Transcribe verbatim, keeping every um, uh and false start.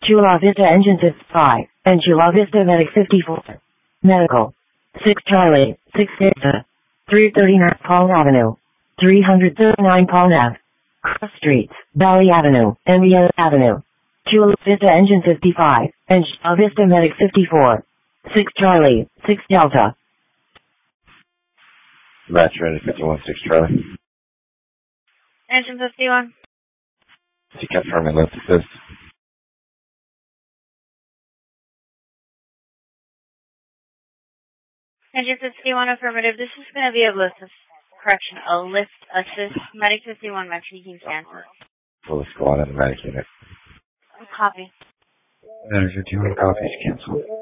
Chula Vista Engine fifty-five, and Chula Vista Medic fifty-four. Medical. six Charlie, six Vista. three thirty-nine Palm Avenue. three thirty-nine Palm Ave. Cross Streets, Valley Avenue, and Vienna Avenue. Chula Vista Engine fifty-five, and Chula Vista Medic fifty-four. six Charlie, six Delta. Match ready, fifty-one, six Charlie. Engine fifty-one. You confirm and lift assist. Engine fifty-one, affirmative. This is going to be a lift, correction, a lift assist. Medic fifty-one, mention you can cancel. Full squad on the medic unit. Copy. Medic fifty-one, copies, cancel.